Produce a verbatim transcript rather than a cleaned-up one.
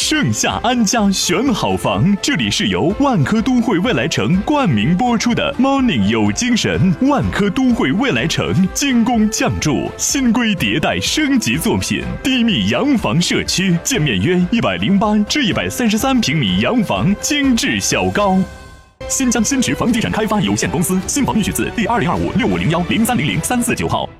盛夏安家选好房，这里是由万科都会未来城冠名播出的 Morning 有精神。万科都会未来城精工匠筑，新规迭代升级作品，低密洋房社区，建面约一百零八至一百三十三平米洋房，精致小高。新疆新驰房地产开发有限公司，新房预取自第二零二五六五零幺零三零零三四九号。